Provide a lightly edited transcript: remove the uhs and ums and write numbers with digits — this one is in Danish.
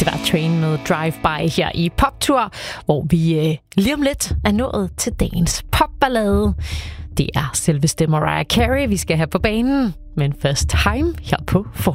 Det var Train med Drive-By her i Poptur, hvor vi lige om lidt er nået til dagens popballade. Det er selveste Mariah Carey, vi skal have på banen, men først Haim her på